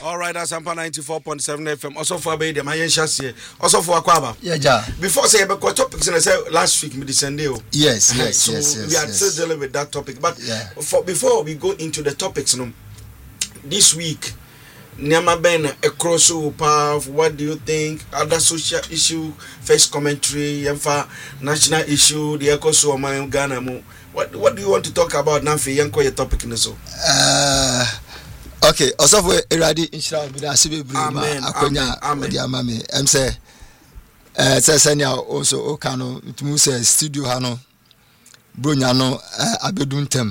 All right, that's Ampa 94.7 FM. Also for Abedi, my Shasi. Also for Aquaba. Yeah. Before say about topics, and I said last week, we descended. Yes. So we are still dealing with that topic. But before we go into the topics, this week, Nyama Ben across path. What do you think? Other social issue, face commentary, national issue, the echo so my Ghana. What do you want to talk about now? For Yanko, your topic in the so. Okay. Also for Eradi Inshallah, we are civil. Amen. I'm say. Senya also Okano. To say studio hano. Brunyano abeduntem.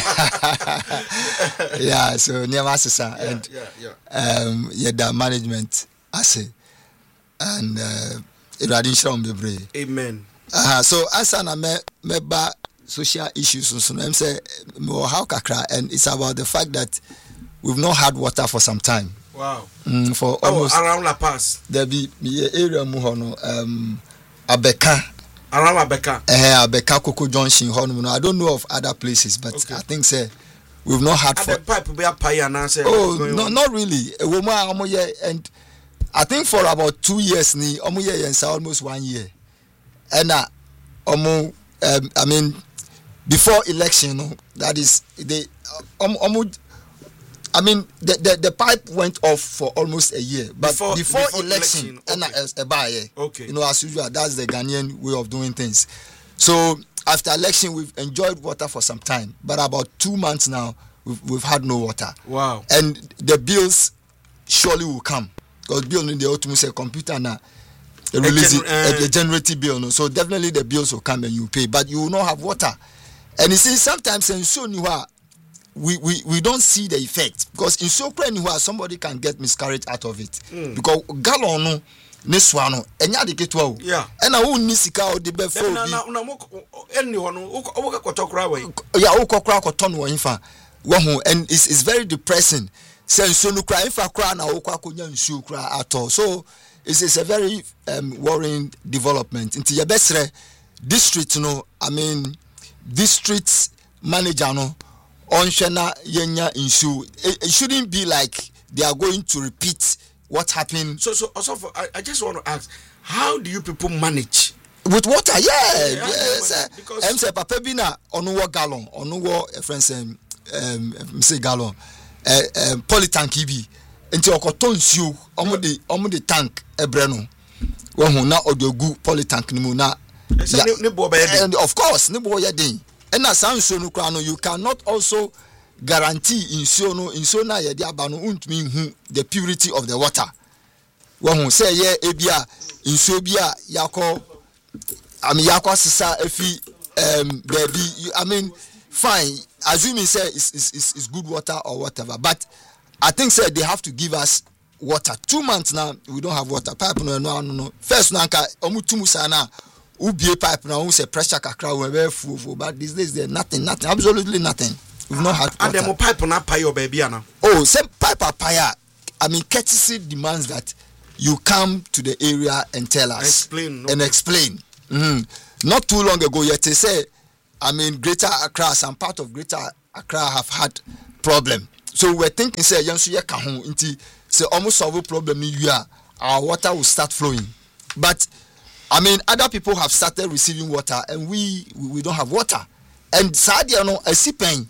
Yeah, so near Master and the management assay and Radinsham Bebre. Amen. So Asana meba social issues so I'm say more how kakra, and it's about the fact that we've not had water for some time. Wow. For almost around La Paz. There be area muhono Abeka. Around Abeka. Abeka Coco Junction. I don't know of other places, but okay. I think say we've not had for. Pipe be a pie and answer. Oh, not really. A woman, and I think for about 2 years, and almost 1 year. And I mean, before election, that is the I mean, the pipe went off for almost a year, but before election, okay. You know, as usual, that's the Ghanaian way of doing things. So after election, we've enjoyed water for some time, but about 2 months now, we've had no water. Wow! And the bills surely will come because bill in the autumn say computer now release a generative bill, no? So definitely the bills will come and you pay, but you will not have water. And you see, sometimes in soon you are. We don't see the effect because in Sokran somebody can get miscarriage out of it because gallon no neswano enya de ketwa yeah and I won nisika o de be for na eni hono o ka kotokra we yeah o kokra koton wo infa wo hu, and it's very depressing say nso no kra infa kra na o kwa konya nsu kra at all. So it's a very worrying development into your best district, I mean district manager onshena yenya insu. It shouldn't be like they are going to repeat what happened. So also I just want to ask, how do you people manage with water? Yes. Because I'm say papa bina onuwo gallon onuwo friends say gallon polytank bi enti okoton nsuo omo de tank ebreno wo hu na odogu polytank ni mu na and of course ne bo ye den. And as you cannot also guarantee in na ye dia ba no untumi hu the purity of the water. When say ye ebia insuo bia yakọ sisa efi baby, I mean fine, assuming say it's good water or whatever, but I think say they have to give us water. 2 months now we don't have water. Pipe no. First nanka omutumu sana ubie pipe now say pressure kakra we full, but these days there's nothing, absolutely nothing. We've not had water. And them pipe na pay baby ana. Oh, same pipe paya. I mean, courtesy demands that you come to the area and tell us explain. Not too long ago yet they say, I mean, Greater Accra, some part of Greater Accra have had problem. So we're thinking say yansu ye ka ho nti say almost solve problem in our water will start flowing. But I mean, other people have started receiving water, and we don't have water. And Sadia a sipen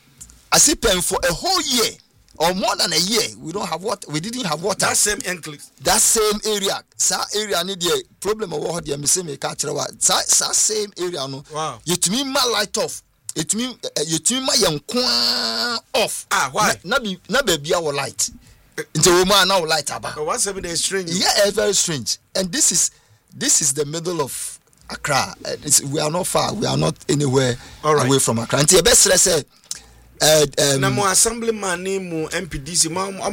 for a whole year or more than a year. We don't have water. We didn't have water. That same enclave. That same area. Sa area need the problem of what the me catch sa same area no. Wow. It mean my light off. It mean my young off. Why? Na baby our light. Into woman now light aba. What's every day strange? Yeah, it's very strange. And this is the middle of Accra. We are not far. We are not anywhere away from Accra. And the best say Namo assemblyman name MPDC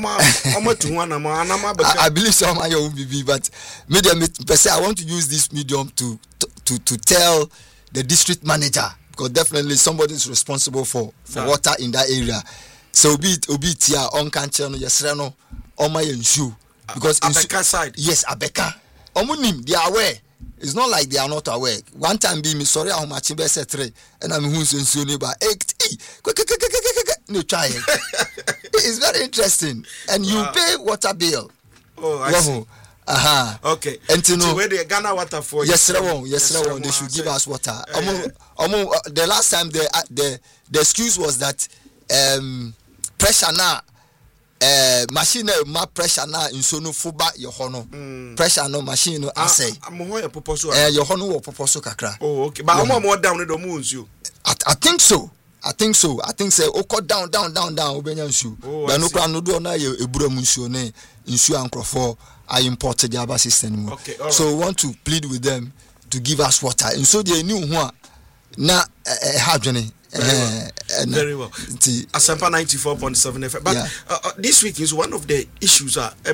I believe some are your BB, but medium I want to use this medium to tell the district manager, because definitely somebody is responsible for water in that area. So be it here on Kanchano Yesreno on my ensure, because Abeka side. Yes, Abeka. Omunim, they are aware. It's not like they are not aware. One time be me sorry how much be set and I'm who's in Suniba 8 no try. It's very interesting, and you pay water bill. Oh, I see. Okay. And to know where the Ghana water for yes, they should give us water. The last time the excuse was that pressure now machine ma pressure now in so no fuba your hono pressure no machine no assay your hono wo poposo kakra. Oh, okay. But how more down the moons you? I think so. I think say oko down obenya nsu. But no kra no do na ye ebura mu nsu ne nsu ankrofo I imported the Aba system. Okay, so we want to plead with them to give us water. And so they knew what na happening. Very well. Asampa 94.7 FM. But this week is one of the issues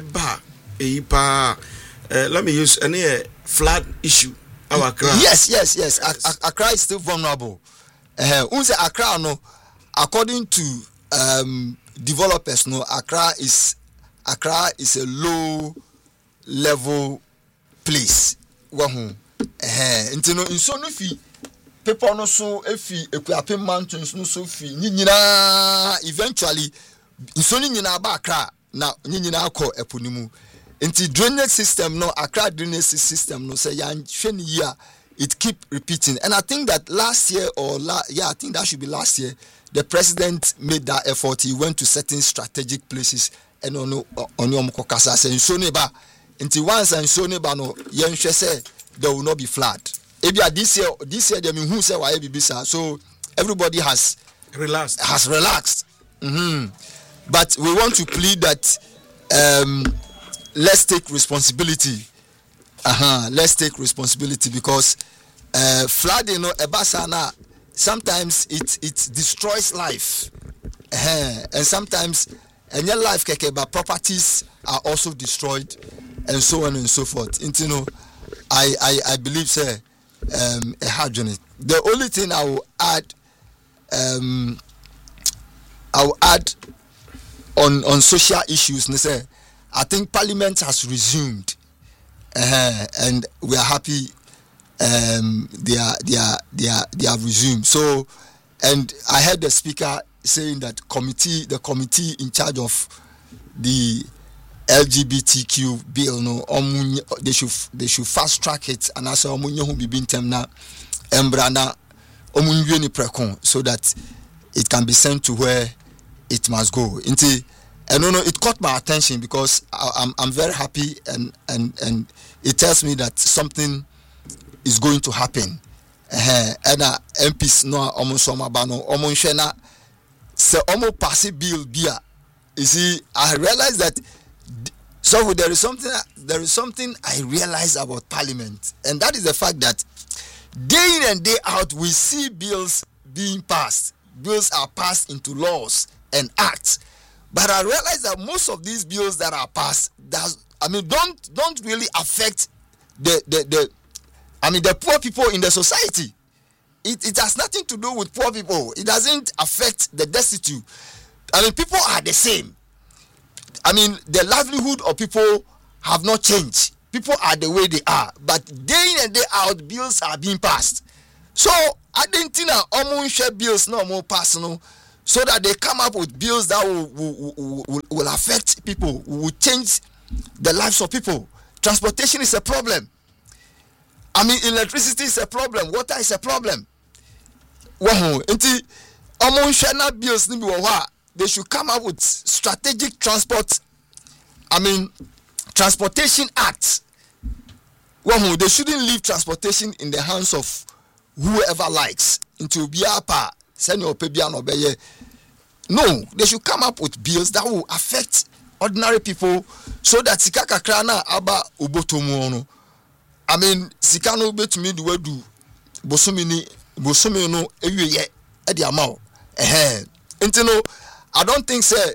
let me use any flood issue. Our Accra. Yes. Accra is still vulnerable. Accra no, according to developers, no, Accra is a low level place. In so no fi people no so efi Ekuape mountains no so fi nyina eventually so nyina ba Accra na nyina akọ eponimu. Inti drainage system no Accra drainage system no say yan hwe year it keep repeating, and I think that last year I think that should be last year the president made that effort. He went to certain strategic places and on kokasa say so neba until once and so neba no yenhwe say there will not be flood. Ebia this year they mean who say why bibisa, so everybody has relaxed. But we want to plead that let's take responsibility. Let's take responsibility because flooding ebasana sometimes it destroys life. And sometimes and your life but properties are also destroyed and so on and so forth. I believe say a hard journey. The only thing I will add on social issues, I think Parliament has resumed, and we are happy. They have resumed. So, and I heard the speaker saying that the committee in charge of the LGBTQ bill, no, they should fast track it, and also who be na embrana so that it can be sent to where it must go. And it caught my attention because I'm very happy, and it tells me that something is going to happen. And MPs no almost shena se almost pass bill bia. You see, I realized that. So there is something I realize about Parliament, and that is the fact that day in and day out we see bills being passed. Bills are passed into laws and acts, but I realize that most of these bills that are passed, don't really affect the poor people in the society. It has nothing to do with poor people. It doesn't affect the destitute. People are the same. The livelihood of people have not changed. People are the way they are. But day in and day out, bills are being passed. So, I didn't think that share bills no more personal, so that they come up with bills that will affect people, will change the lives of people. Transportation is a problem. Electricity is a problem. Water is a problem. Bills they should come up with strategic transportation acts. They shouldn't leave transportation in the hands of whoever likes. No, they should come up with bills that will affect ordinary people so that sikaka krana aba ubotomu. Sikano betumi the way do bosumi no ewiye e di amao. I don't think say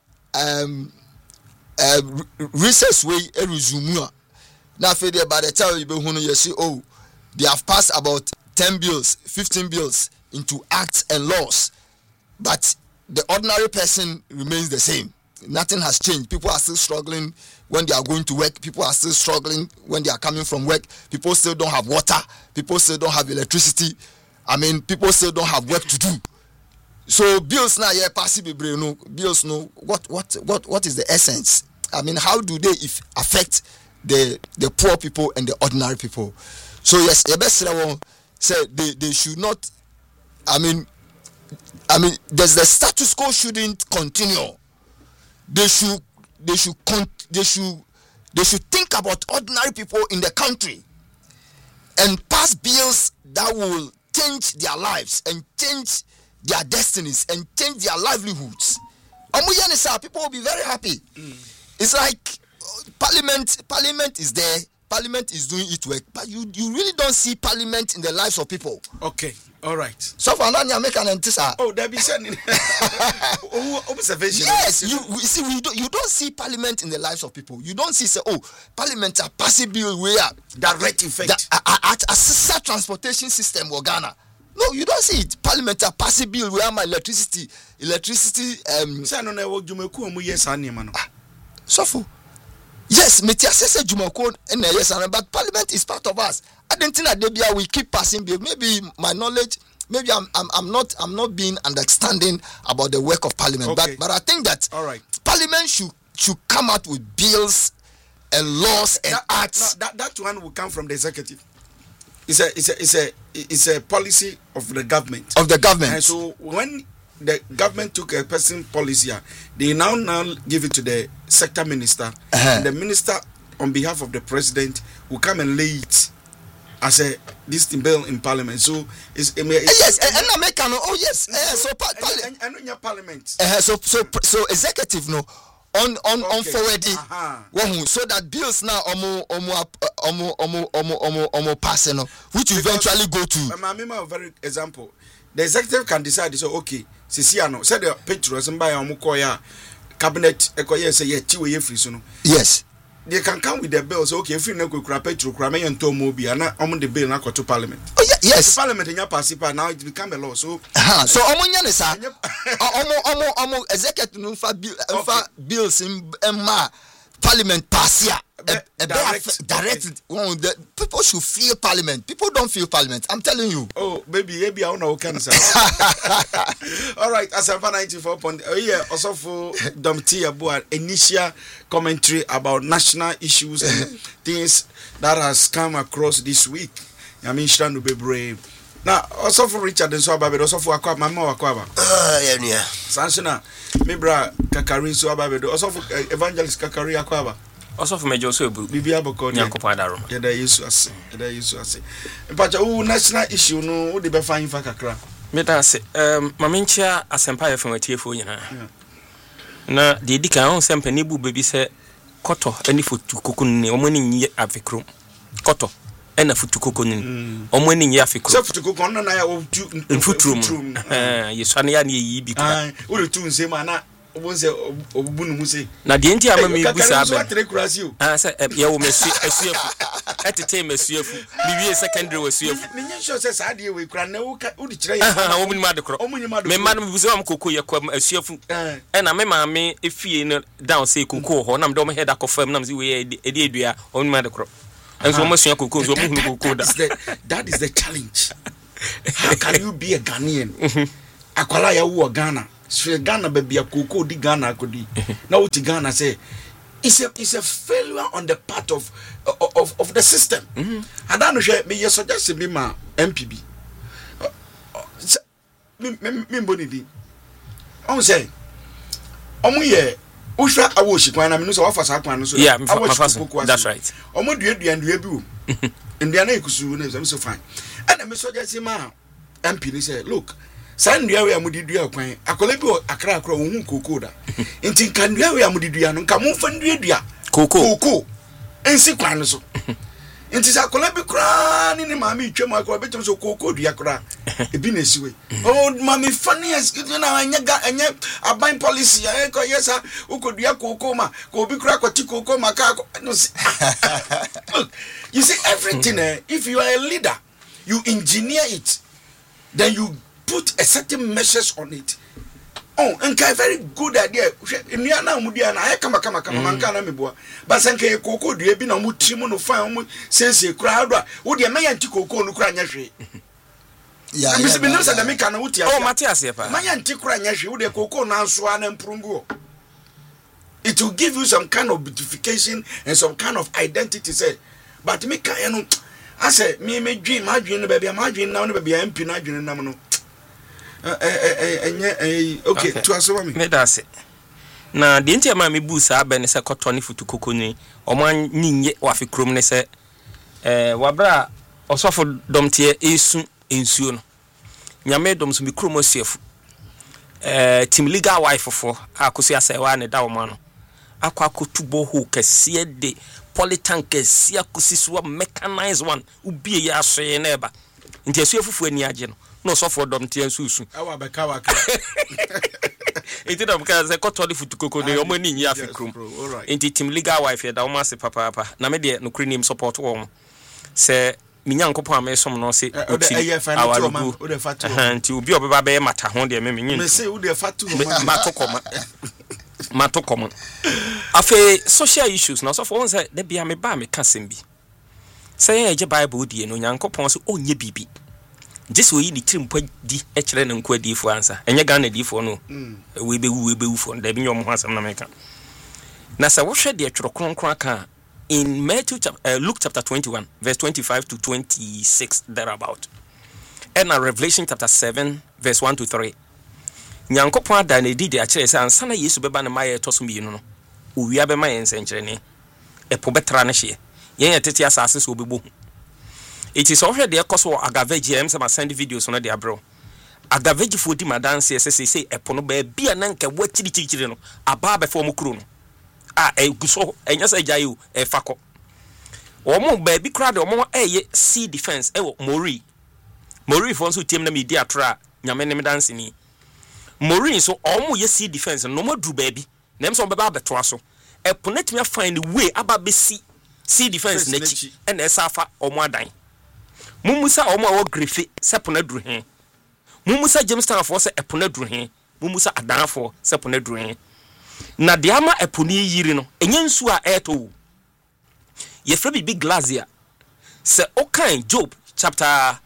recess way resume. Now by the time you see they have passed about 10 bills, 15 bills into acts and laws, but the ordinary person remains the same. Nothing has changed. People are still struggling when they are going to work. People are still struggling when they are coming from work. People still don't have water. People still don't have electricity. People still don't have work to do. So bills now yeah passive no bills no what is the essence? I mean, how do they affect the poor people and the ordinary people? So yes, the best say they should not. I mean, there's the status quo shouldn't continue. They should think about ordinary people in the country and pass bills that will change their lives and change their destinies and change their livelihoods. People will be very happy. It's like Parliament is there. Parliament is doing its work, but you really don't see Parliament in the lives of people. Okay, all right. So for now, you make an answer. Oh, there be sending observation. Yes, you see, you don't see Parliament in the lives of people. You don't see Parliament are passing bill where direct effect at a transportation system or Ghana. No, you don't see it. Parliament are passing bill where my electricity. So yes, Metiasese Jumako and yes, but Parliament is part of us. I don't think that we keep passing bill. Maybe my knowledge, maybe I'm not being understanding about the work of Parliament. Okay. But I think that all right, Parliament should come out with bills and laws and acts. No, that one will come from the executive. It's a policy of the government. And so when the government took a person policy, they now give it to the sector minister. And the minister, on behalf of the president, will come and lay it as this bill in Parliament. So it's yes, and American. Oh yes, so and in your Parliament. So executive no. On forwarding, so that bills now passing, which eventually go to. I remember a very example. The executive can decide. So okay, Sisiano said the pictures and buy a cabinet. Yes. They can come with the bills. Okay, if you know petrol, crame and tomobi, and on the bill now go to Parliament. Oh yes. Parliament in your passipa now it become a law. So so executive bills in Parliament pass directly. People should feel Parliament. People don't feel Parliament. I'm telling you. Oh, maybe I don't know cancer. All right, as I'm 94 point. Yeah, also for Domti about initial commentary about national issues and things that has come across this week. I mean, trying to be brave. Now, also for Richard and so about also for Aqua, Mama Aquaba. Yeah. Sansona, Mibra Kakari so about also for Evangelist Kakari Aquaba. Also for Major Sobu, Bibia Boko, Yakopadaro. Yeah, they used to say. But national issue, no, they be fine for Kakra. Meta say, Mamincha, as empire from a TFO, na the Dika on some penibu baby say, Koto, any foot to cocoon, or money ye aficrum. Koto. And a foot to cook on winning Yafico. Self to cook on and I will do in foot room. Yes, Saniani be kind. Will two say, Mana was a Bunumusi. Now, the India mammy was you. I said, you may see a CF at the time, a CF, maybe a secondary was CF. Minion says, I deal with Crano, woman mother, Madam was on Coco, a CF, and I remember me if you down say Coco, or I'm don't head a confirm Namzi, a dear on mother crop. And so much that is the challenge. How can you be a Ghanaian? Akwalaya who Ghana. So Ghana baby a Coco di Ghana could be. Now what Ghana say it's a failure on the part of the system. I don't know me you suggest me ma MPB. Me bonidi. On say omuye Usha awoshi kwa na minuso wafasa kwa no so yeah that's right omo dua bi o ndua na ikusu na so fine and me so just ma MP ni say look san dua we amudi dua kwan akola bi akra ohun koko da nti kan dua we amudi dua no nka mo fa dua koko ensi kwan no so nti sa akola bi kra ni maami twem akola betem so koko dua kra e bi na siwe oh mami funny as na anya aban policy ko yesa ukodua koko ma ko bi kra kwati koko ma ka no look you see everything if you are a leader you engineer it then you put a certain measures on it. Oh, and very good idea. Nia na mudia na e kama manka na meboa. Ba sanke koko dua bi na mu trimu no fa mu sense kra do. Wo de meya nti koko no kra nya hwe. Yeah. Mr. Binosa the make an utia. Oh, Matthias, my antiquary, you the cocoa now swan and prungo. It will give you some kind of beautification and some kind of identity. Say, but me can I say, me dream, my dream, baby, my dream now, baby, I'm pinna dream. Okay, to us, me that's it. Na the entire mammy busa ben se cotton futu kukuni, or man ninye wafi crumne se, wabra, or so for domtier is soon. Nyame dom so be crumosef. Tim legal wife for Akusia Sewane Dawmano. Aqua kutubo who kesie de polytank kesia kusiswa mechanized one, ubi ya say neighbor. Into a swift when yagin, no so for domtier susu. Our Bakawa. It did because I got 20 foot to cocoa, the money in Yafikrum. Into Tim legal wife, Dawmasi papa, Namede, no cream support warm. Say, Minyanko Pame, some no say, our to be over by matter, Honda, Mimi, say, would have fat to Matokoma. Afe social issues, now so for one say, there be a me ba me cousin be. Say, a Bible, dear, no yanko pons, oh, ye bibi. This way, the trim put the HLN and quid for answer, and you're gonna do for no. We be for the Binyom Hansom America. Nasa, what should the Trocron cracker in Luke chapter 21, verse 25 to 26, thereabout. And Revelation chapter 7, verse 1 to 3. Nyankopon da na di de akere se ansa na Yesu beba na maye tosum yi no owia be maye nsenkyerene epo betra na hye yen yetete asase so obebo it is already de ekoso agavaji am some send videos no de abro agavaji fo di madanse se epo no ba bia na nka wachirichiri no aba be fo mo kuro no eguso enya sa jayu fako omo ba bi kra de omo eye sea defense mori fo nso tiem na media tra nyame ne medanse ni Maureen so almost ye sea defense no more do baby. Name some baba beto so. Eponet me find the way aba be sea defense nechi and esafa omo adan. Mumusa omo wo grife sepona dru hen. Mumusa Jamestown for se epona dru hen. Mumusa adan for sepona dru hen. Na de ama eponi yiri no enye nsu a eto. Ye fra big glacier. Se okan Job chapter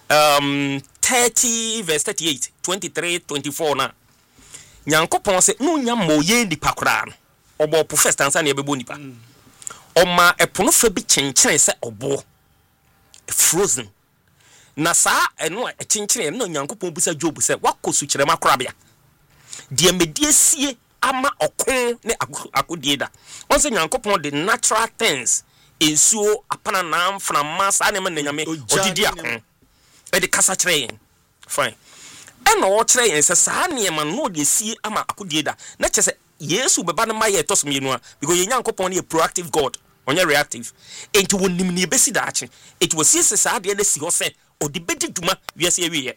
30 verse 38 23 24 na Nyankopon se no nya moye ndi pakora no obo po first answer na ebebo nipa oma epono fa bi chenchen se obo frozen na sa eno a chenchen no Nyankopon busa Job se wakosu kire makorabia de medie sie ama okon ne akodie da onse Nyankopon the natural things ensuo apana na mfna masa na nyame odidi akon e de kasa kire fine and no kire yen se sa ne ma no de sie ama akodie da na chese Yesu beba na maye tosum yenu because ye Nyankopon a proactive God onye reactive enti wonim ne besi da ache it was see sa de na si ho se odi bedi duma wiase awie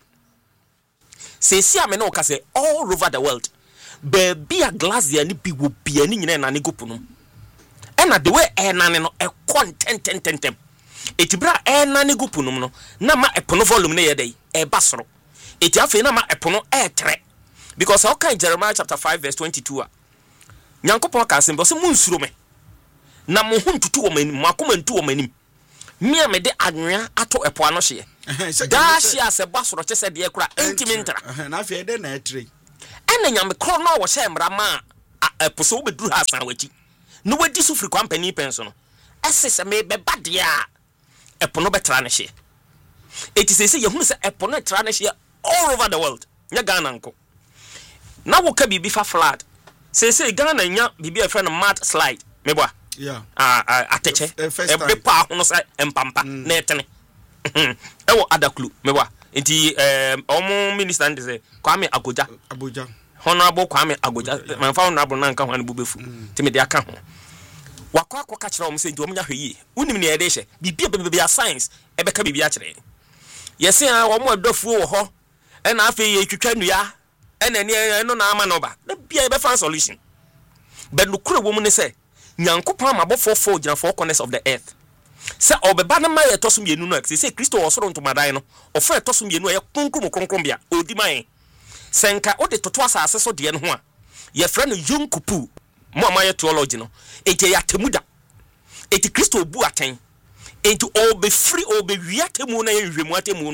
se si ame na o ka se all over the world be a glacier ni bi wo bia ni nyina na ne gopu na the way enane no e content etibra enane gopu no na ma epono volume na ye dey e basoro eti afi na ma epono e tre because okay Jeremiah chapter 5 verse 22 Nyankopon ka sembo se munsuro me na mo huntutu wo manim makoma ntu wo manim mi a me de anwea ato epo ano hye da hye ase basoro che se de ekura entimi ntra na afi de na etre ena nyame kro na wo hye mra ma epo so beduru hasan wati no wadi so free company penso no esese me be badia epo no betra na hye eti se ye hunu se epo no tra na hye all over the world nya Ghana nko na wo ka bibi fa flood se Ghana nya bibi a friend mad slide meboa yeah ateche e pa hono sa empampa na etene ewo adaklu meboa enti omo minister ndi se Kwame Agoja honorable Kwame Agoja man fa honorable na nka ho an bubefu timi de aka ho wakwa ka kire omo se nti omo nya hweyi unim ne yede hye bibi a science e beka bibi a kire yesi a omo adofu wo ho e na afi ye twitwa nua e na ne no na ama no ba na bia e be fan solution but no kure wo mu ne se Nyankopon amabofo fo gina for corners of the earth se obeba na maye tosum yenu no se Kristo osoro ntomadan no ofa tosum yenu ye konkrom bia odi man senka ode toto asase so de no ho a ye fra no yonkupu mo amaye theology no enti ya temuda enti Kristo obu aten enti obe free obe wiatemu na ye hwemu atemu no a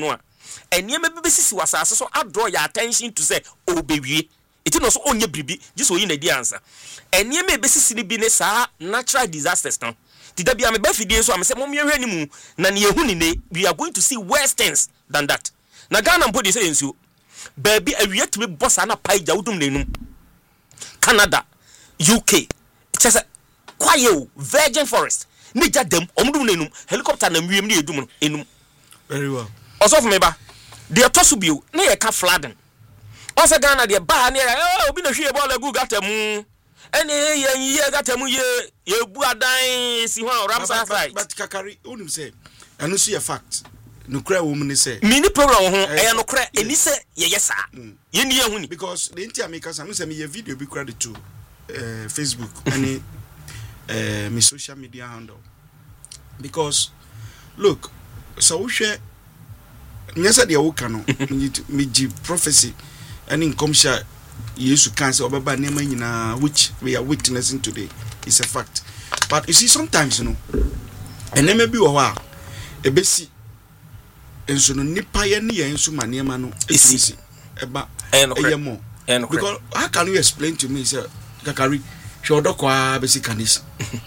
enie me be sisi wasase so draw your attention to say obewie it no so onye bribi just oyi na di answer enie me be sisi ni bi ne saa natural disasters no tida bia me ba fidie so am say mom yehwe ni mu na ne yehu ni ne we are going to see worse things than that na Ghana mpodi say ensuo baby awie tumi bossa na paija wudum nenum Canada UK just quiet virgin forest ni jadem omudum nenum helicopter na mwiem ni edum enum very well also for me ba de atoso bio na ye ka flooding also Ghana de ba na obi na hwie ball egu gatam ene ye gatam ye bu adan si ho Ramsar site but kakari onum say anu see a fact no cry woman say mini problem ho e no cry eni say ye yesa ye ni ehuni because the intia makers anu say me video be credit to Facebook and my social media handle because look so we share nyasa de wo kano me gi prophecy and in come share yesu kan say obeba nema nyina which we are witnessing today is a fact but you see sometimes you know enema bi wo ha ebesi enso no nipa ye ne ye enso manema no esisi eba eyemo because how can you explain to me say kakari shodokwa besi kanisi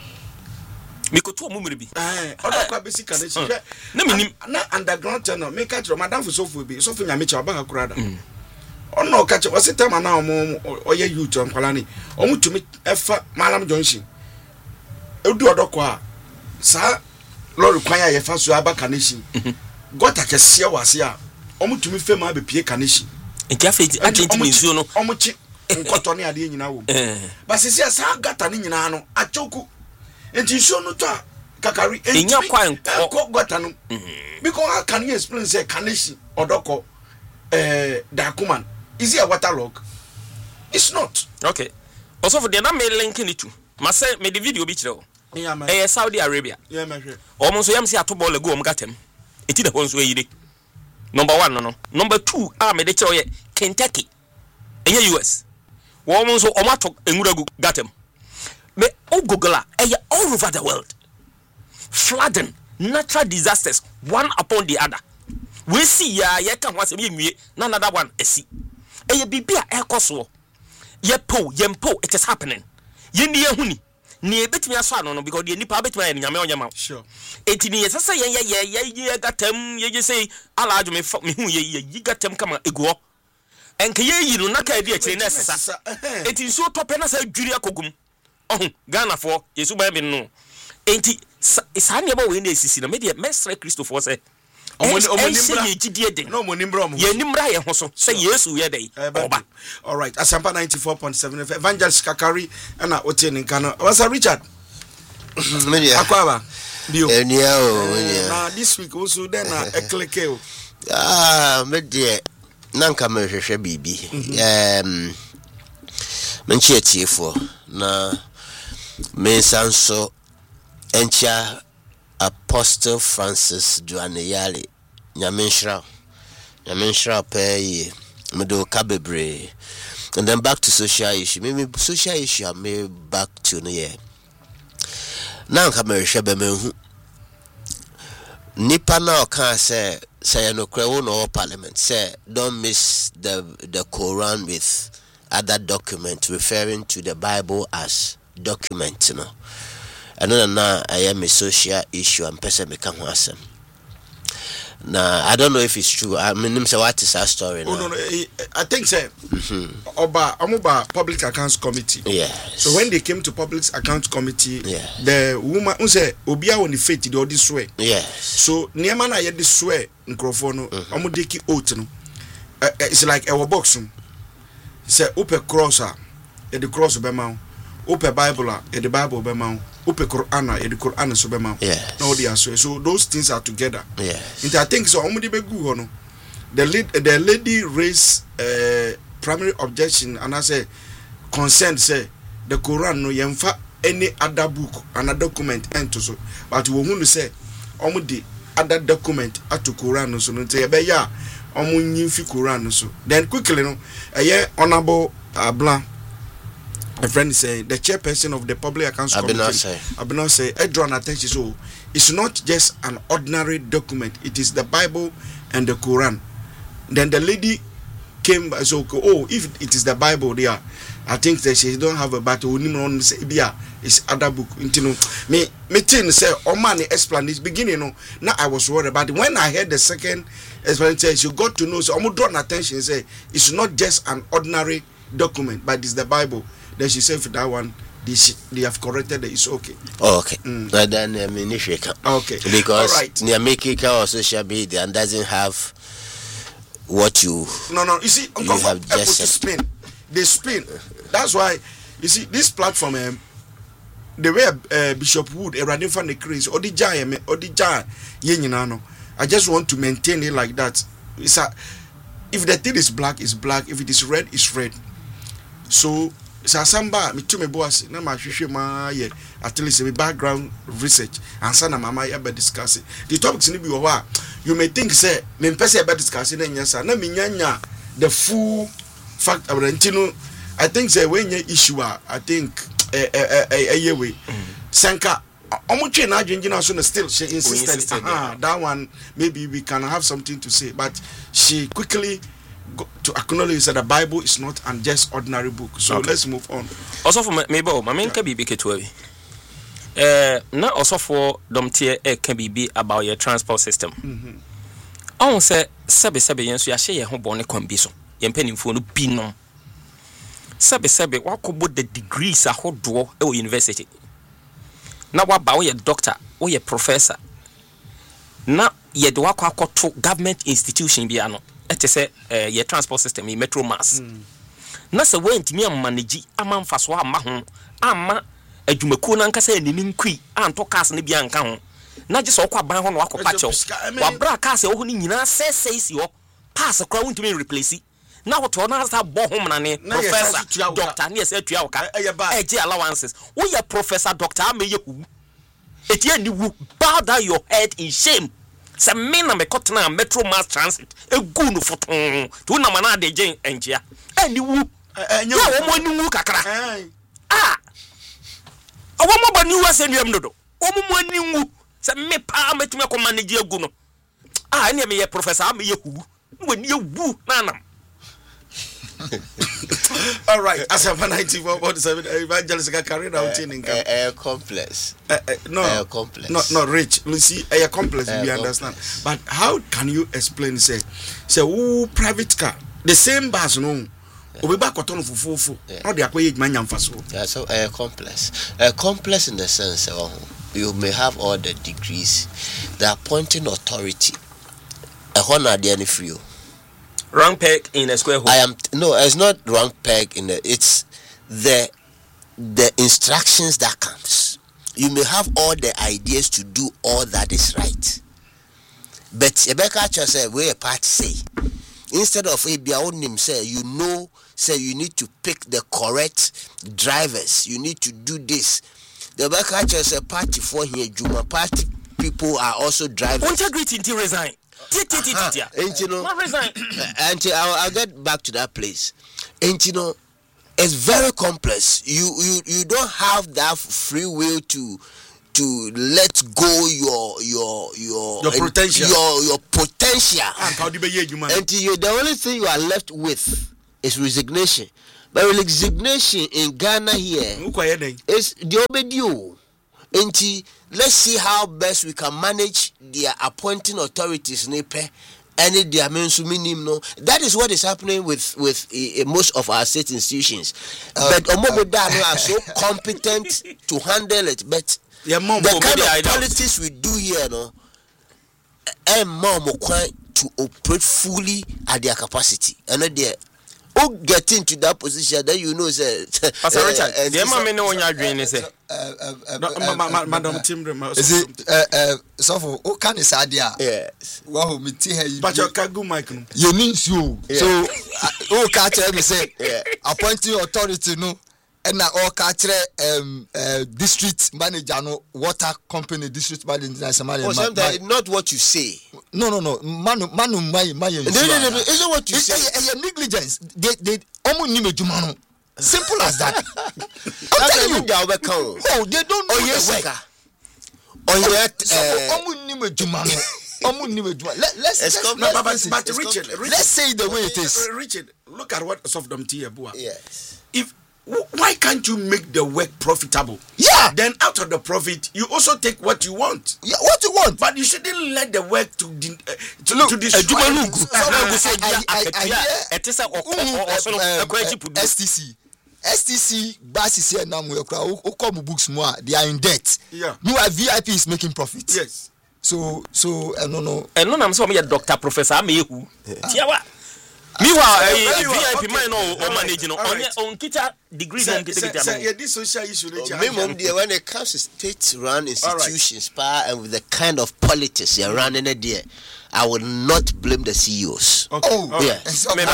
mikoto omumure bi odokwa besi kanisi na minim na underground channel make catch madam for sofu bi sofu nya mecha oba akurada ono catch wasitama na omo oye youth onkwala ni omo tumi efa malam junction edu odokwa sa lori kwanya ye fa so aba kanisi gota kese wase a omo tumi fema be pie kanisi nti afeji agenti mensuo no omo chi nkoto ne ade nyina wo basisi asa gata ne nyina no achoku enti so no to kakari enya kwan ko gata no because how can you explain say kanisi odoko dakuman is it a waterlog? It's not. Okay also for the na me link ni tu ma say me the video bi kire o Saudi Arabia ma hwe omo so yam say ato ball egu om gatem eti da ho so yire number 1 no number 2 me de kire o ye Kentucky enye US woman so omato enuragu gatem me Google all over the world flooding natural disasters one upon the other we see ya ye kan ho asem ye nwie na another one esi bibia ekoso ye mpo it is happening ye ni ehuni ni ebetimi aso ano no because the nipa betimi ya nyame onyama sure etini ye sese ye gatem ye say ala adwo me hu ye gatem kama eguo enke ye yi no naka edi akire na sesa enti so tope na sa dwiri akogum Ghana for yesu ba bi no enti sa ne ba we na esisi na me de mestre Christopher say omonimbra ye gidie den no omonimbra mo ye nimra ye ho so say yesu ye dey oba all right Asampa 94.7 Evangelist Kakari na otie nka no wasa Richard media akwaba bio enia na this week also then na ekleke o media nanka me hwehwe bibi menchi etiefo na mensanso encha Apostle Francis Duaneyali Nyamenshra pay medo kabebre and then back to social issue maybe social issue I may back to no year now come shebe menhu nipa na kan say no kwewo no parliament say don't mix the Quran with other document referring to the Bible as document, you know. And then now I am a social issue and person become awesome. Now I don't know if it's true. I mean, say what is our story now? Oh no, I think say Oba Public Accounts Committee. Yeah. So when they came to Public Accounts Committee, yeah, the woman who say Obia on the faith they all this way. Yes. So niema na ye this way microphone omo deki oath no. It's like a box. Say open crosser, the cross be ma. Open Bible, the Bible be ma. Open Quran, the Quran so be ma. Yes. No they are so those things are together. Yes. And I think so omo de be gu no. The lady raised primary objection and I say consent say the Quran no yemfa any other book and document ento so but we want to say omo di other document at Quran so no say be ya omo nyimfi Quran so then quickly no honorable Blanc a friend say the chairperson of the Public Accounts Committee Abino say draw attention so it's not just an ordinary document, it is the Bible and the Quran Then the lady came by, so oh, if it is the Bible there, I think that she don't have a battle. It's other book. Me thing say, oh man, explanation beginning. No, now I was worried about it. When I heard the second explanation, you got to know. So I'm drawing attention. Say it's not just an ordinary document, but it's the Bible. Then she said for that one, they have corrected it. It's okay. Oh, okay. But then okay. Because they make it on social media and doesn't have what you. No. You see, you have just spin. They spin. That's why you see this platform. The way Bishop Wood running from the craze or the giant or the giant I just want to maintain it like that. It's if the thing is black, it's black. If it is red, it's red. So samba me to me boss na ma hwehwe ma ye at least me background research and sana mama ya be discuss it. The topics ni bi wo ha you may think say me pese be discuss na nya na me nya the full fact about I think say when your issue I think way Sanka omuche na adwenjina so still she insisted that one maybe we can have something to say, but she quickly to acknowledge that the Bible is not an just ordinary book. So let's move on. Also for maybe my main can be ketwe na also for domtie can be about your transport system. On say sebe yen so ya hye ye ho bone kwan bi so ye mpanimfo no bi no sebe wakobo the degrees ahodo e university na waba wo ye doctor wo ye professor na ye de wakọ akoto government institution bi ano ete se ye transport system ye metro mass na se wentimi manage amanfa so ama ho ama adwumaku na nkasa ni nkui anto cars ne bi anka ho na je so kwa ban ho no wakopa chew wabra cars e wo ni nyina sesei si ho pass kwa wentimi replace na what on has a bohom nane professor doctor ne say tua oka eje allowances wo ye professor doctor ameye hu etie ni wu bow down your head in shame say me na me kotena metro mass transit egu no foton to na mana de gen enjia ani wu ya wo mo ni wu kakra awo mo bani wu asenuam dodo o mo ni wu say me pa metumi ko manage egu no ani me ye professor ameye hu wo ni wu nanam. All right, as of 94.7 evangelical career out in complex. No, complex. Not rich. Lucy, a complex. We understand. But how can you explain? Say, who private car, the same bus, no. We back on for not the acquired man. Yeah, so complex. Complex in the sense you may have all the degrees, the appointing authority. A honor the any for you. Round peg in a square hole. It's not round peg in it's the instructions that comes. You may have all the ideas to do all that is right, but Rebecca just said where a part say instead of Abiaonim say you need to pick the correct drivers, you need to do this. The Rebecca just said party for here Juma party people are also drivers. Integrity to resign. And you know, and I'll get back to that place. And you know, it's very complex. You don't have that free will to let go your potential. Your potential. And the only thing you are left with is resignation. But resignation in Ghana here is the obedio. And let's see how best we can manage their appointing authorities and their minimum. No, that is what is happening with most of our state institutions. But Omobodano are so competent to handle it. But the kind of politics we do here, no, and more to operate fully at their capacity. And there. Who get into that position, then you know, say, Pastor Richard, the man know when you're doing this. Madam Timbre, is it so for who can is idea? Yes. Wow, me tea, but you can't go, Michael. You mean you? So, who catch me say, appointing authority, no, and now all catch district manager, no, water company, district manager, sometimes not what you say. No. Manu, my. Isn't what you say? Negligence. They almost need to simple as that. I'm telling you. Oh, they don't know. Oh, yes, almost need to Let's say the way it is. Richard, look at what Sofdom Tiabua. Yes. Why can't you make the work profitable? Yeah. Then out of the profit, you also take what you want. Yeah, what you want. But you shouldn't let the work to destroy. STC basis here now we come books more. They are in debt. Yeah. You are VIP is making profit. Yes. So no. And no, I'm so me a doctor professor me who. Tiawa. Meanwhile, VIP man or managing on teacher degree on yeah, this social issue. When it comes to state-run institutions, and with the kind of politics you're running it there, I will not blame the CEOs. Okay. Oh, yeah. Maybe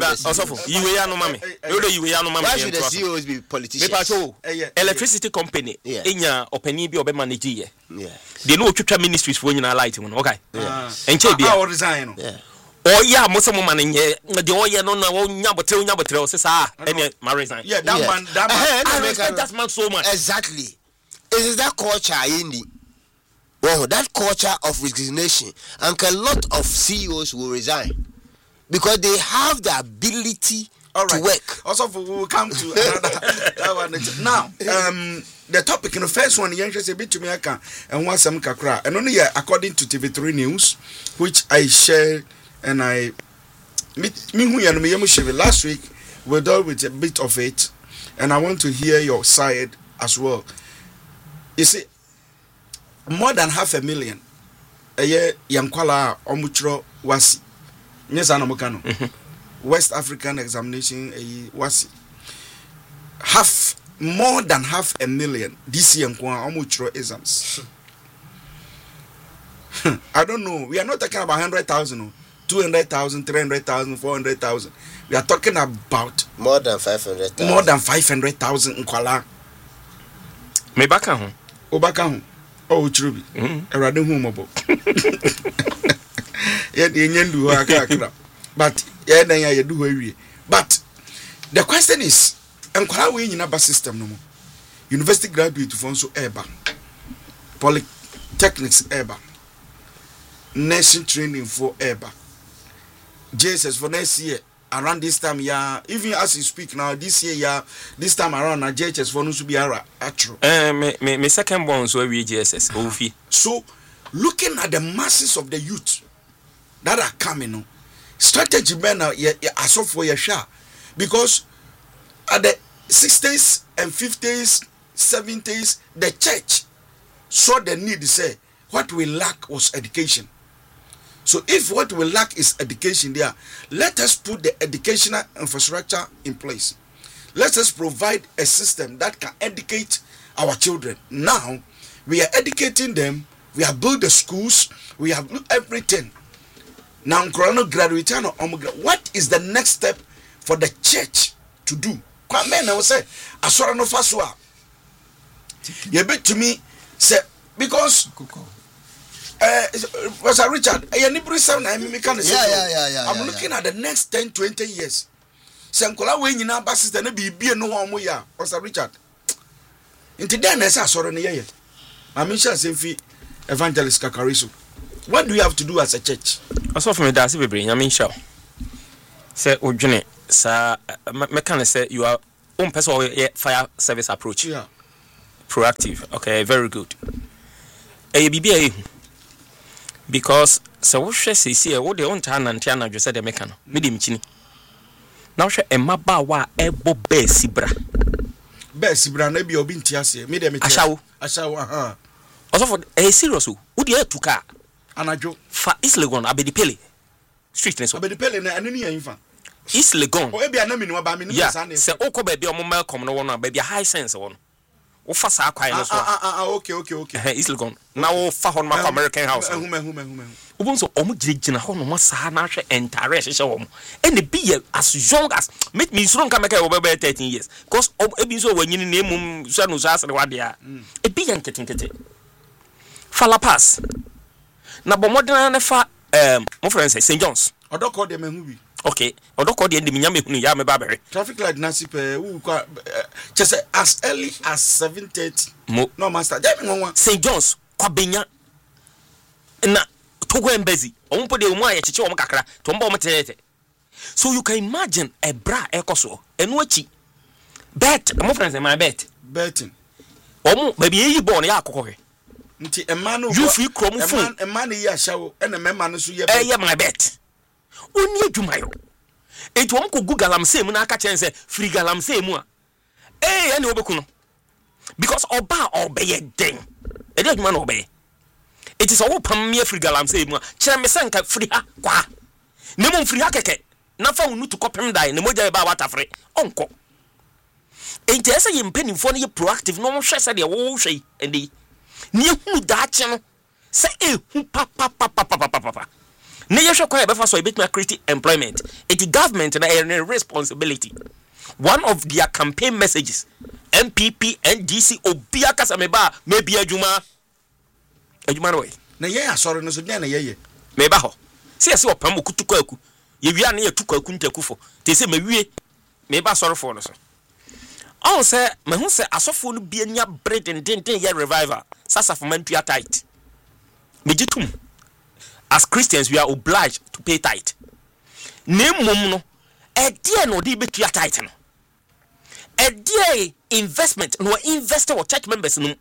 why should the CEOs be politicians? Electricity company, Inya openi bi obe manage ye. Yeah. They know future ministries for you light one. Okay. And I'll resign. Yeah. Oh yeah, most of my the oh yeah no nyabotre say any resign. Yeah, that man I respect that man so much. Exactly. It is that culture in the that culture of resignation, and a lot of CEOs will resign because they have the ability to work. Also, we will come to another one. Now, the topic in the first one, young a bit to me, and want some kakra, and only according to TV3 News, which I shared, and I last week we dealt with a bit of it, and I want to hear your side as well. You see, more than 500,000 a year yankwala omuchro wasi nyesa na mukano West African examination wasi more than 500,000 this year kwa omuchro exams. I don't know, we are not talking about 100,000, 200,000, 300,000, 400,000. We are talking about more than 500,000. More than 500,000 nkwala. Me baka ho. Obaka ho. Oh, true. Erade hu mobo. Yendu akakra. But ya do we. But the question is, enkwala we nyina ba system no mo. University graduate for so eba. Polytechnics eba. Nursing training for eba. JSS for next year. Around this time, even as you speak now, this year, this time around, JHS for us to be true. Me second born so we JSS. Ofi. So, looking at the masses of the youth that are coming, strategy men are as of for your share, because at the 60s and 50s, 70s, the church saw the need to say what we lack was education. So if what we lack is education there, let us put the educational infrastructure in place. Let us provide a system that can educate our children. Now, we are educating them, we have built the schools, we have everything. Now, what is the next step for the church to do? I will say, Asora no Faswa. You bet to me, say, because Pastor Richard, I'm looking at the next 10, 20 years. Sankola we nyina ba sister na bibie no ho mo ya, Pastor Richard. Into then na say sorry na ye. I'm sure say fi Evangelist Kakariso. What do you have to do as a church? Also for me that's bebre, I'm sure. Say odwene sa me can say you are own person fire service approach. Yeah. Proactive. Okay, very good. Bibia because so what she say what they want and Tiana just said the mechano medium chini now she emaba wa ebo besibra na bi obi ntiase me dem ashawo also for serious who dey to car anajo fa East Legon abedipele street ne so abedipele na anani yan fa East Legon o e bia na me no ba me no sa ne se okoba bia o mo welcome no wono ba bia high sense wono wo fa sa kwai no so okay East Legon na wo fa hon ma American house ubun so omo girigina ho no sa na hwe entire hye wo mo ene bi as young as make me so nka make wo be 13 years because ebi so wanyini na emum so no so asere wade a e bi yan ketenkete fala pass na bo modern na fa mo friend say St John's odoko de mehu bi okay odoko de ndimi nyame hunu ya me ba bere traffic light na sipe wu kwa just as early as 7:30 no master dem nwa St John's kwa benya na Togo Embassy, Ompo de Umaya Chicho Makakra, Tombo Matete. So you can imagine a bra ecoso, and watchy. Bet, my friends, my bet. Betting. Baby, you born Yakoe. A man you free chrome phone, a man here show, and a man so yeah, my bet. Only to my own. It won't go Galam same when I catch and say, free Galam same one. And Obakuno. Because Oba obey a ding. A dead man obey. It is all Pamia free Galam same one. Chamesanka free ha qua. Nemo free hakeke. Nothing new to copy him die, no more about what free. Uncle. Ain't there say penny for you proactive, no more stress at the whole shay, and the near who that channel say, papa. Near shall quite before so a bit more creative employment. It's government and a responsibility. One of their campaign messages, MPP and DC Obiaka Sameba, maybe a Juma. A Juma way. Na sorry, no, so ye. Mebaho. See, I saw Pamukutuku. If you are near to Kuntakufo, they say, maybe sorry for us. Oh, sir, my home say, I saw full be a near bread and 10-year revival. Sasa for men to tight. Mejitum. As Christians, we are obliged to pay tithe. Name momuno, a dear no de be to tithe. A dear investment no investor or church members no.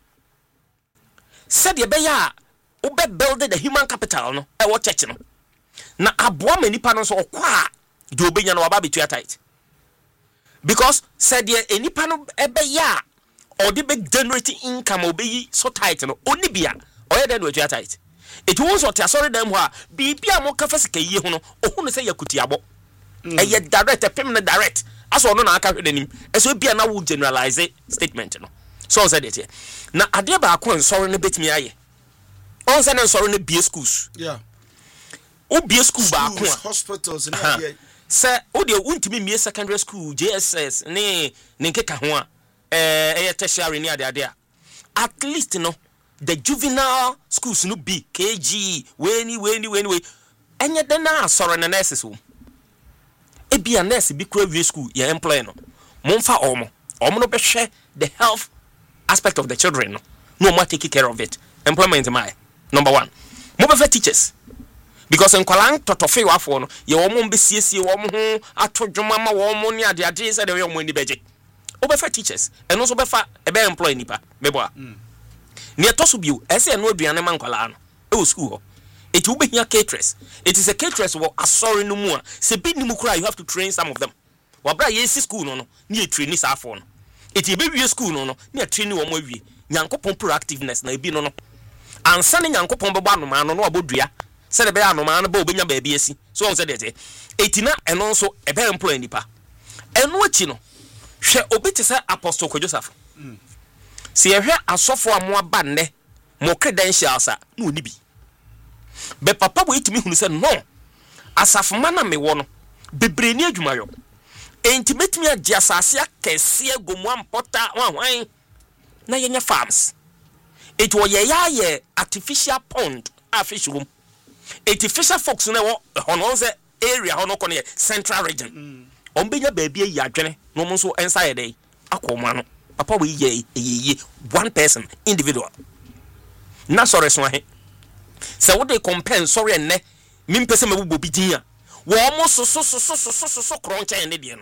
Said ye beya, ube building the human capital no, e what church no. Na abwa many panels or kwa, do be no ababi to tithe. Because said ye any panel ebeya, or the big generating income obey so tight no, only beer, or then with your tithe. It was what I saw them were be a more cafesque ye hono, or who say you could yabo. And yet direct a permanent direct. As well, no, I can't read him. As we be a now generalize statement. So said it here. Now, I dare back one sorry bit me. I on send sorry be schools. Yeah. Oh, be a school back hospitals. Sir, oh, they won't be me secondary school, JSS, Ninkeka, tertiary near the idea. At least, the juvenile schools no be KG, when and yet then now sorry na nurses home. E be a nurse be crave school, your employer no. Monfa omo no be share the health aspect of the children no more take care of it. Employment my number one. Mo be teachers. Because in Kwalang totofe wafo no, ye omo be siesie omo ho atodwoma ma omo ni ade say the omo ni beje. Obefa teachers and also befa e be employ nipa. Meboa. Near Tosubu, as a no Diana Mancolano, oh, school. It will be here caterers. It is a caterers or a sorry no more. Se big Nimukra, you have to train some of them. Wabra yes school no, near training our phone. It will be your school no, near training or more. Yankopon proactiveness, na be no. And sending Yankopon Babano man no abodria. Said a bear no man, Bobinia baby, so on said it. 89 and also a bear employee nipa. And what you know, she obey Apostle Joseph. See here a software more bande, more credentials, no nibi. But papa wait me who said no. As of mana me wono, be brainy jumayo. Intimate me a jasasia, kesia gumwan pota wine. Na yenya farms. It was ye artificial pond, a fish room. Artificial fox never on area on central region. Ombenya baby ya jene, no monso inside day. Akomano. Papa we ye one person individual. Na sorry swahe. So what they compare sorry and ne min person me bo bidia. We almost so crunch and Indian.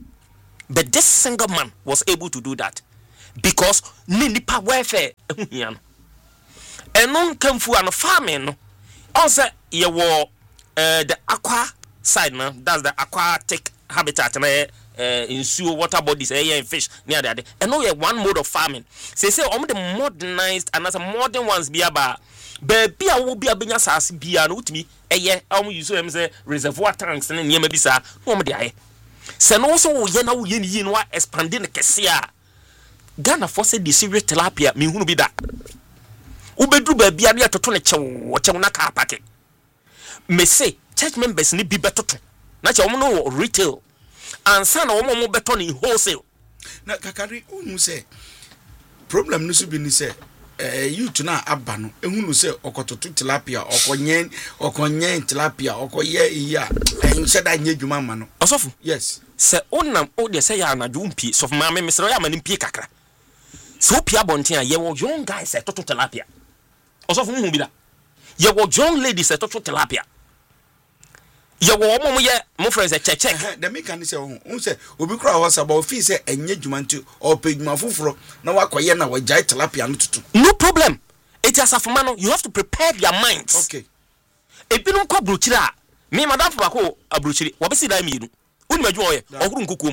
But this single man was able to do that because nipa welfare ehuhian. Enon kamfu an farming. Also ye wo the aqua side now, that's the aquatic habitat in sewer water bodies and fish near that. And no one mode of farming. Say the modernized and as a modern ones be about baby I will be a binya sas be an with me a year you say reservoir tanks and near maybe sir no me sen also yena yin wa expanding the kesia Ghana force the serious tilapia me hunu be that ubedru baby a to ne chew na car packet me say church members ni be better na che no retail and son omo better in wholesale na kakari unu say problem no so bi ni say you to na aba no ehunu say okototo tilapia okonyen tilapia okoye iya ense da nya dwuma ma no osofu yes say onam o de say ya na dwumpi so ma me mesro ya ma nimpi kakra so pia bonten a ye wo young guys say toto tilapia osofu mu bi da Ye wo young ladies etoto tilapia. Ye wo omo ye mo friends check. The mechanic say say obi kura was about fee say enye dwuma nti or pay dwuma foforo na wakoye na wajai tilapia no tutu. No problem. It is afumano, you have to prepare your minds. Okay. Ebinu kwa bruchira. Me madam bako abruchiri. Wabesi da mi nu. Uni madwu oye. Ohuru nkukum.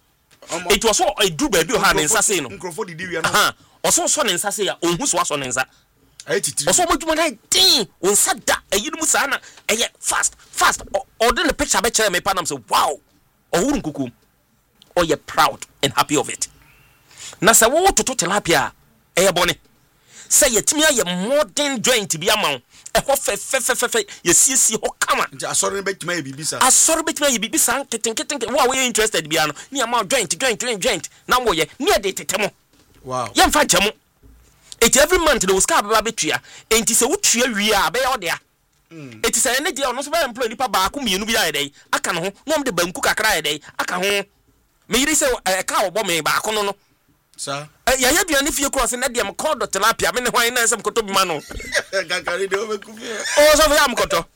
It was so a do baby ha ne nsase no. Nkrofo didi wi no. Aha. Oso so ne nsase ya onhu so aso ne nsa. Oso modwuma na din onsa da ayinu mu sa na eye fast. Order the picture be chere me pa nam say wow. Ohuru nkukum. Oh you proud and happy of it. Na se wo toto tilapia eye bone. Say yetimi aye modern joint bi ama wo. Eho fe ye siesie ho kama. Asori betima ye bibisa. Asori betima ye bibisa keten wo we interested bia no. Ni ama joint na wo ye ni e de tetemo. Wow. Ye mfa chemo. It every month they will scar ba betua. Enti se wo tua wi a be ye de. Eti se ne dia ono so ba employ nipa ba ko mienu bi aye dey. Aka no ho. No de banku kakra aye dey. Aka ho. Me yiri se ka obo me ba ko no. Sir. Ya duane fie cross na de am call Dr. Lapia me ne hwan na nsem koto bi ma no. Gagari de o kufi. Oh so ya am koto.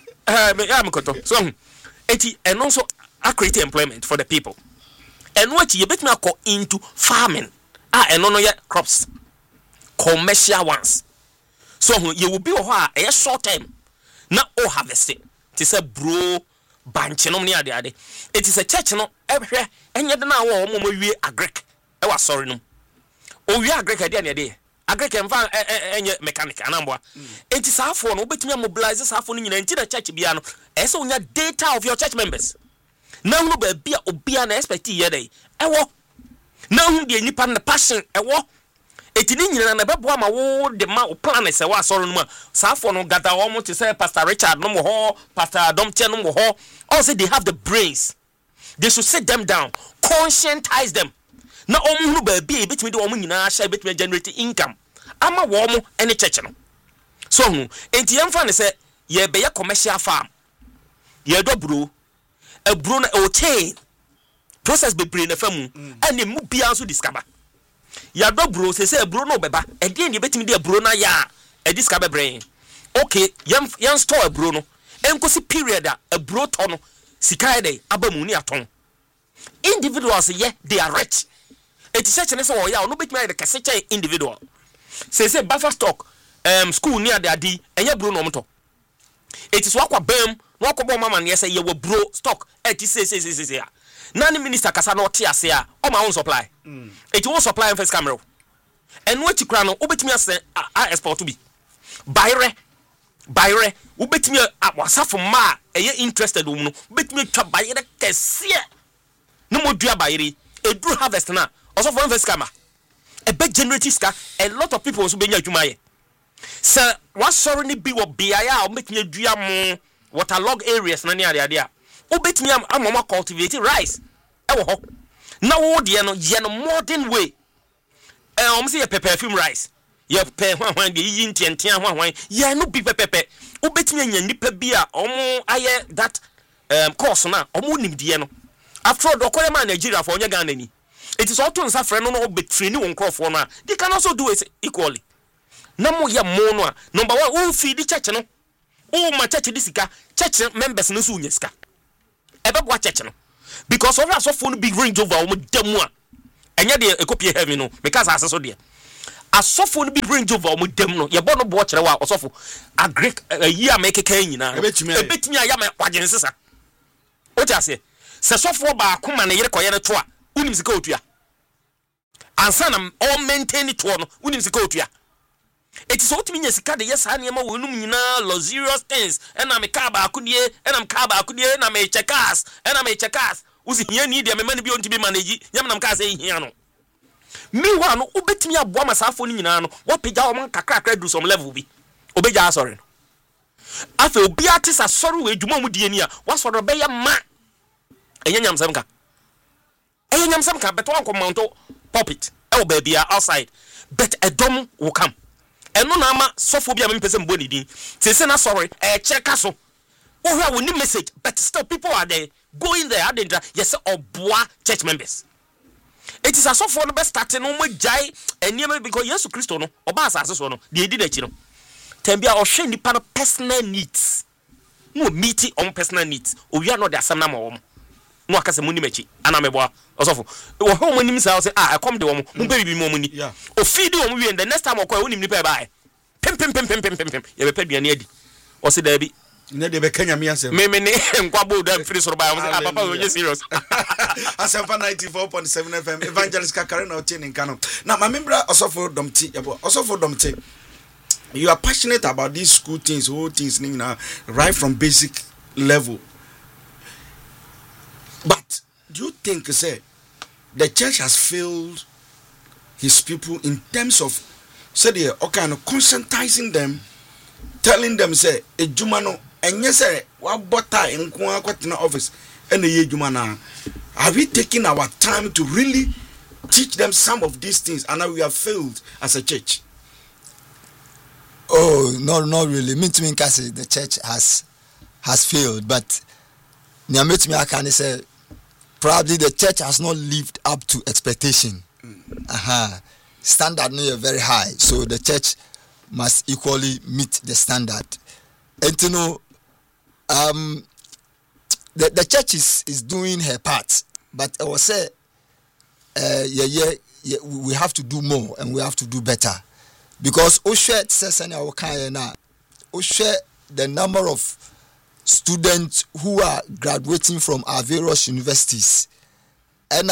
Me ya am koto. So eti and also create employment for the people. And what you bet me go into farming. And no crops. Commercial ones. So you will be a short time. Na o harvest it. It is a bro banche no near the ade. It is a church no ehwe enye de na wo mo wie agrek. E wa sorry no. O wie agrek ade na ade. Agrek enfa enye mechanic anamboa. Enti saafo no obetumi mobilize saafo no nyina enti na church bia no. E so nya data of your church members. Na hu ba bia obia na expect ye dey. E wo. Na hu de nipa na passion e wo. Eti ni nyina na bebo ama wo de ma o plan se wa sorry no ma. Saafo no gada wo mo to say Pastor Richard no mo ho, Pastor Domche no mo ho. Also they have the brains. They should sit them down, conscientize them. Na omu ba bia betimi de omu nyina sha betimi generate income. Ama wo mo ene church no. So enti yemfa ne say ye be ye commercial farm. Ye do bro. A bro na o chain. Process be brain na famu. Ene mu bia so discover. Ya do bro say bro no beba. E de ne betimi de bro na ya e discover brain. Okay, yem store a bro no. Enkosi period a bro to no. Sika dey abamu ni aton. Individuals ye they are rich. It is such an so ya no betimi the kase individual. Say buffer stock school near the adi enye bro no mto. It is wakwa bam no akwa mama na say ye we bro stock it is say nani minister kasa no tia say a o ma won supply. It won supply first camera. And what you kra no obetimi ase export to be. Bayre ubetimi wasafo ma eye interested wo no ubetimi twa bayre kese no modua bayre edru harvest na also for invest kama e be generate ska a lot of people so benya adwuma ye sir what sorry ni bi wo bia ya ubetimi adua mo waterlog areas na ne ade a ubetimi amoma cultivate rice e wo ho na wo de no ye no modern way say ye perfume rice ye pe hwan de yi ntiantian hwan ye no bi pepepe ubetimi anya nipa bi a omo aye that course na omo nimdie no after all dokore ma Nigeria for onye Ghana ni it is all to nsa frɛ no no obetraining won crofo no they can also do it equally na mo ye mo no a number 1 who feed the church no o ma church di sika church members no so unya sika ebebo church no because of so phone big range over o mo demu a enye de ekopie heaven no because aseso de asofo no bi range over o mo dem no ye bo no bo kire wa osofo agrek yi a make kan nyina ebetimi aya ma kwagen sesa o ti ase se sofo ba akoma na yere koye ne to a unim sika otua ansa na all maintain it no unim sika otua it is otimi nya sika de yes ha ne ma wonum nyina luxurious things na me ka ba akodie na me ka ba akodie na me checkers uzi hia ni de me mani bi ontibi manage nyam nam ka say hia no me wa no obetimi aboa masafo ni nyina no wo pega o man kakra do some level bi obeja sorry no afa obi atisa sorry we dwuma mu die ni a wa sorry be ya ma enyam sam ka beto anko mounto pulpit e wo ba bia outside but edom will come eno na ama sofo bia me pese mbo ni din se na sorry check aso wo hwa wo ni message but still people are there going there adenta yes oboa church members. It is a so for the best starting no mo jai enema because Jesus Christ no oba asase so no de edi na chi no time bia ohwe nipa no personal needs no meet on personal needs we are not the asam na mo no akase muni mechi ana meboa osofo wo ho mani say I come de wo mo baby mo muni o feed wo mo we the next time okwa wonim nipa e bae pem ye be paduane adi o se da bi ne de be kanya me asem me ne nkwabo da free so bae o se papa we serious Asempa 94.7 FM Evangelist Kakarina Otini Nkano na ma membra osofo domti yabo osofo domti you are passionate about these school things whole things right from basic level. But do you think, say, the church has failed his people in terms of, say, they are kind of conscientizing them, telling them, say, a jumano, and yes, sir, what butter in Kwatina office, and the jumana. Are we taking our time to really teach them some of these things, and now we have failed as a church? Oh, no, not really. Me to me, the church has failed, but I can say probably the church has not lived up to expectation. Standard is very high, so the church must equally meet the standard. And you know, the church is doing her part, but I will say, we have to do more and we have to do better. Because Oshet says the number of students who are graduating from our various universities and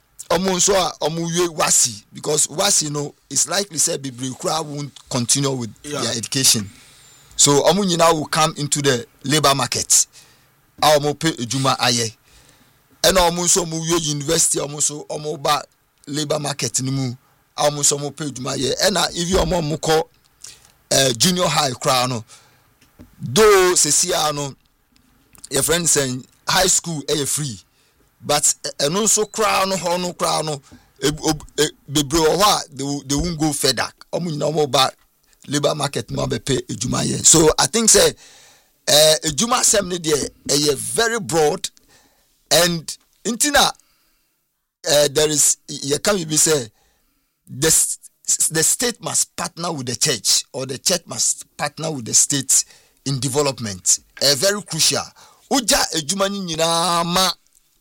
wasi, because wasi it's likely said Biblia won't continue with their education, so will come into the labor market. Juma aye and university ba labor market nimu almost pay juma ye and if you are junior high crown though sesiano your friend saying high school free, but and also crown they won't go further ba labor market mo be pay juma ye. So I think say juma assembly there a very broad and intina there is can be say the state must partner with the church or the church must partner with the state in development. Very crucial. Uja ejuma ni nyina ma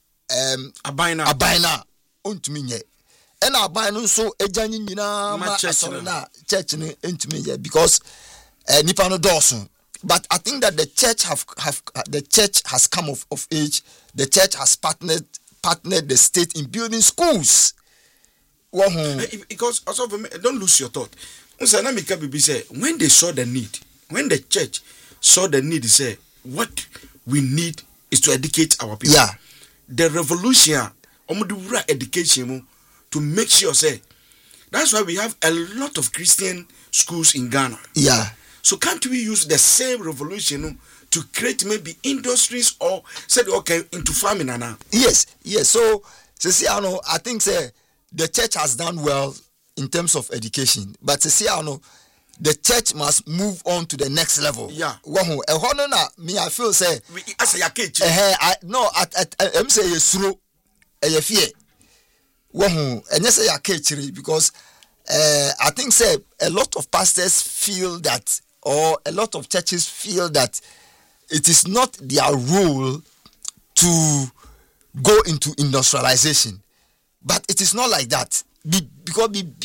abaina ontumi nye. And abaina so eja ni nyina ma asoro na church ni ontumi nye because nipa no dosun. But I think that the church the church has come of age. The church has partnered the state in building schools. Because also don't lose your thought. When they saw the need, when the church saw the need, they say what we need is to educate our people. Yeah. The revolution, education to make sure say that's why we have a lot of Christian schools in Ghana. Yeah. So can't we use the same revolution to create maybe industries or say okay into farming now? Yes. So I think say the church has done well in terms of education, but the church must move on to the next level. Yeah. I feel say as a cage. I'm say yesuro fear. And yes a cage because I think say a lot of pastors feel that, or a lot of churches feel that it is not their role to go into industrialization. But it is not like that. Because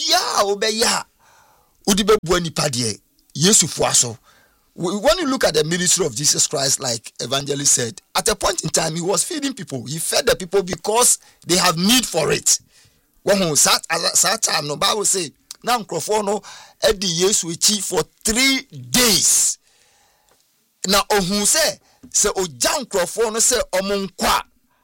when you look at the ministry of Jesus Christ, like Evangelist said, at a point in time he was feeding people. He fed the people because they have need for it. No Bible say now microphone edi Yesu echi for 3 days. Now ohun say oja microphone say omonkwa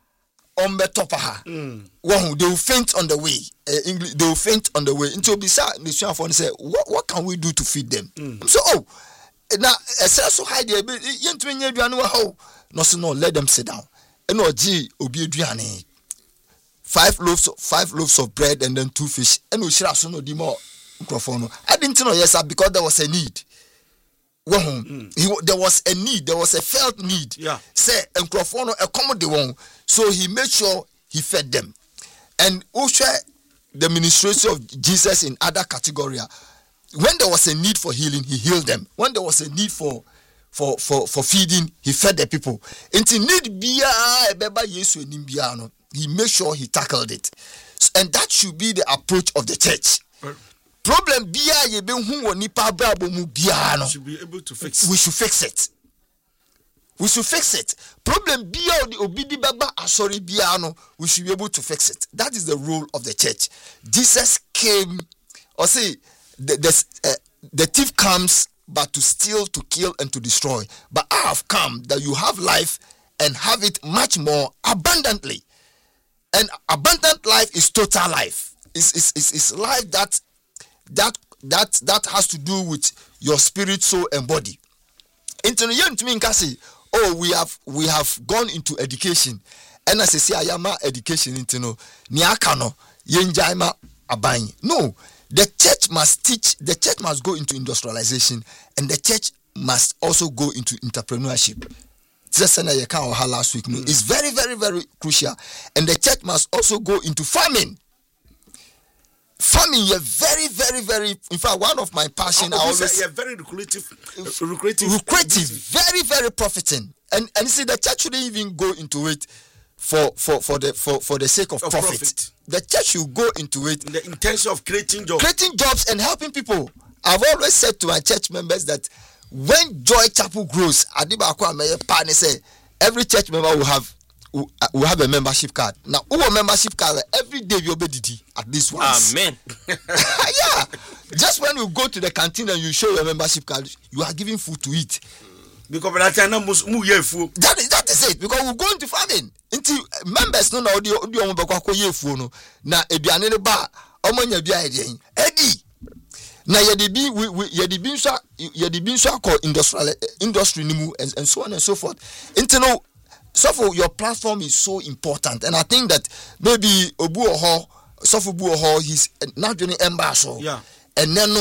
they will faint on the way. English, they will faint on the way. Into beside the phone say, what can we do to feed them? So now so high there. No, let them sit down. And obi 5 loaves of bread and then 2 fish. And we should also know the more microphone. I didn't know yes, because there was a need. There was a need, there was a felt need. Yeah. Say microphone accommodate one. So he made sure he fed them. And also the ministration of Jesus in other category. when there was a need for healing, he healed them. When there was a need for feeding, he fed the people. Until need he made sure he tackled it. And that should be the approach of the church. Problem should be able to fix it. We should fix it. We should fix it. Problem we should be able to fix it. That is the role of the church. Jesus came, or say, the thief comes but to steal, to kill, and to destroy. But I have come that you have life and have it much more abundantly. And abundant life is total life. It's life that has to do with your spirit, soul, and body. Oh, we have gone into education. And as I say, I am education into no. No, the church must teach. The church must go into industrialization, and the church must also go into entrepreneurship. Last week, it's very, very, very crucial, and the church must also go into farming. Farming, you're very, very, very. In fact, one of my passion, you're very lucrative, very, very profiting, and you see, the church shouldn't even go into it for the sake of profit. The church should go into it in the intention of creating jobs and helping people. I've always said to my church members that when Joy Chapel grows, every church member will have a membership card. Now, our membership card every day you'll be at least once. Amen. Yeah. Just when you go to the canteen and you show your membership card, you are giving food to eat. Because that is it. Because we go into farming. Into members no na food na eduane ne ba omanya bia Eddie. Na yedi so call industry nimu and so on and so forth. So for your platform is so important, and I think that maybe Obu Oho, Sofu Bu Oho, he's not doing embassy. Yeah. And then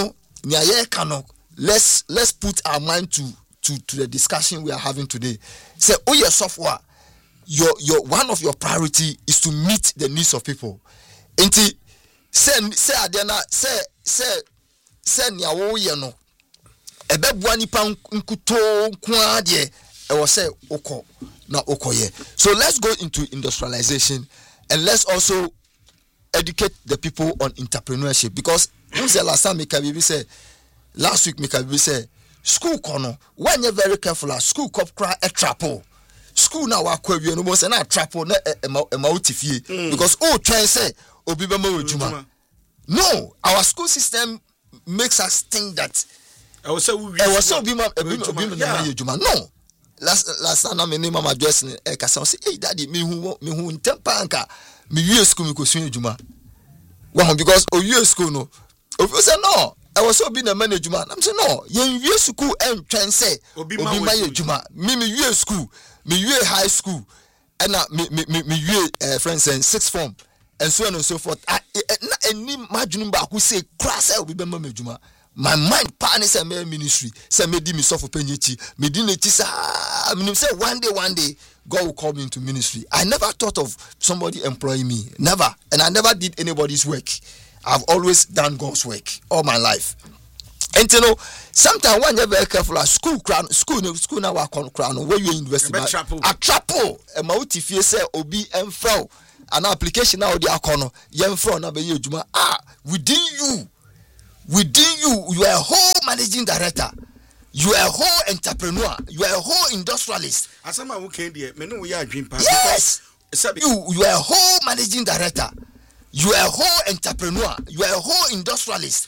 let's put our mind to the discussion we are having today. Say, oh yeah, software. Your one of your priority is to meet the needs of people. Say Adena say niawo ye no. Ebe buani pa nkuto kwa de e wo say oko na okoye. So let's go into industrialization, and let's also educate the people on entrepreneurship, because last time last week say school kono when you're very careful school cop cry a trapo school now akwawie no most na trapo na emautifie because try say obi be ma ejuma. No, our school system makes us think that I was so obi ma ejuma. No, last time me name mama address e kasa say hey daddy me hu ntempa anka me wie school me ko sun ejuma. Why? Because owie school no obi say no I was so being a manager man. I'm saying no. You school and try and say Obi my juma. Me school, me high school, and me friends and sixth form, and so on and so forth. Any imagine back who say crass will be my juma. My mind pan is a ministry. Say me di me suffer penyechi. Me di ne tisa. I mean say one day God will call me into ministry. I never thought of somebody employing me. Never, and I never did anybody's work. I've always done God's work all my life. And sometimes when you're very careful, school now I crown where you university a trapo a mauti fie say obi emfro an application now the akono yemfro na be yejuma within you you are a whole managing director, you are a whole entrepreneur, you are a whole industrialist. Asama who came there me no we are dream pass. Yes, you are a whole managing director. You are a whole entrepreneur. You are a whole industrialist.